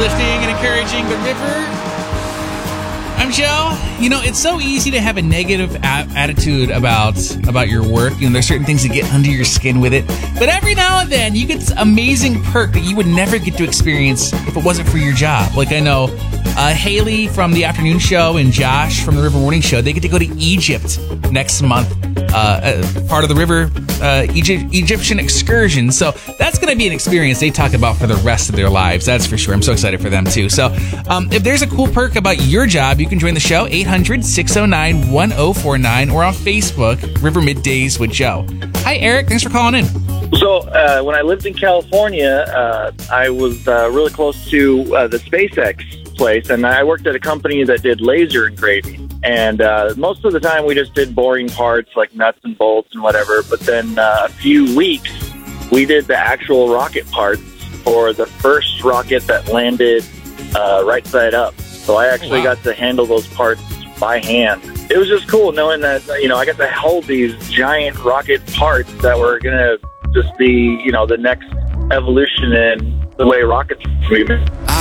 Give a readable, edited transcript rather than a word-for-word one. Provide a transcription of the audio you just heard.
uplifting and encouraging the river. I'm Joe. You know, it's so easy to have a negative attitude about your work. You know, there's certain things that get under your skin with it. But every now and then, you get this amazing perk that you would never get to experience if it wasn't for your job. Like I know Haley from the afternoon show and Josh from the River Morning Show, they get to go to Egypt next month, part of the River Egyptian excursion. So that's going to be an experience they talk about for the rest of their lives. That's for sure. I'm so excited for them too. So if there's a cool perk about your job, you can join the show, 800-609-1049, or on Facebook, River Middays with Joe. Hi, Eric. Thanks for calling in. So when I lived in California, I was really close to the SpaceX place, and I worked at a company that did laser engraving. And most of the time we just did boring parts like nuts and bolts and whatever. But then a few weeks, we did the actual rocket parts for the first rocket that landed right side up. So I actually got to handle those parts by hand. It was just cool knowing that, you know, I got to hold these giant rocket parts that were going to just be, you know, the next evolution in the way rockets move.